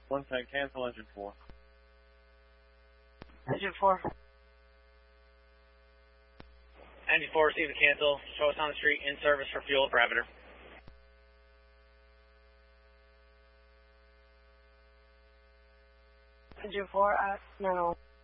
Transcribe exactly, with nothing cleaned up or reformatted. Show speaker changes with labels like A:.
A: One ten, cancel engine four.
B: Engine four.
C: Engine four, receive the cancel. Show us on the street in service for fuel parameter.
B: Engine four at nine oh one.